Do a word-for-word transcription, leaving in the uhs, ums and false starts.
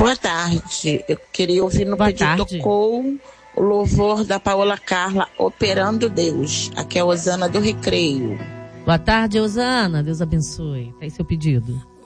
Boa tarde. Eu queria ouvir no Boa pedido tarde. com o louvor da Paola Carla, Operando Deus. Aqui é a Osana do Recreio. Boa tarde, Osana. Deus abençoe. Faz seu pedido.